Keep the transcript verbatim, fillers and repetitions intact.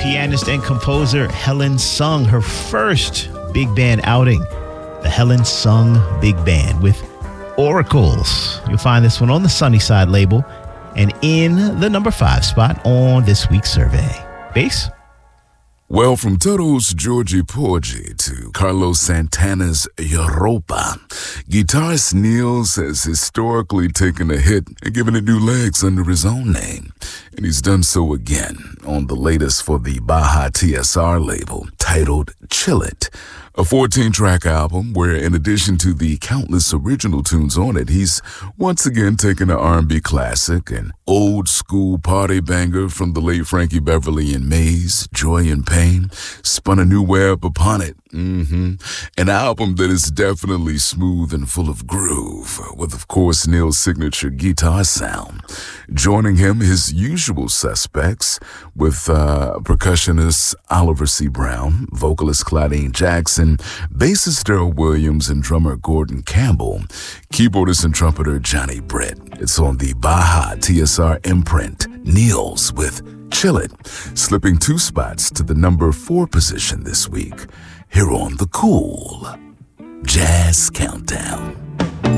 pianist and composer Helen Sung, her first big band outing, the Helen Sung Big Band with Oracles. You'll find this one on the Sunnyside label and in the number five spot on this week's survey. Bass? Well, from Toto's Georgie Porgy to Carlos Santana's Europa, guitarist Nils has historically taken a hit and given it new legs under his own name. And he's done so again on the latest for the Baja T S R label, titled Chill It, a fourteen-track album where, in addition to the countless original tunes on it, he's once again taken an R and B classic, an old-school party banger from the late Frankie Beverly and Mays, Joy and Pain, spun a new web upon it. Mm-hmm. An album that is definitely smooth and full of groove, with, of course, Neil's signature guitar sound. Joining him, his usual suspects, with uh, percussionist Oliver C. Brown, vocalist Claudine Jackson, bassist Daryl Williams, and drummer Gordon Campbell, keyboardist and trumpeter Johnny Britt. It's on the Baja T S R imprint, Nils with Chill It, slipping two spots to the number four position this week, here on the Cool Jazz Countdown.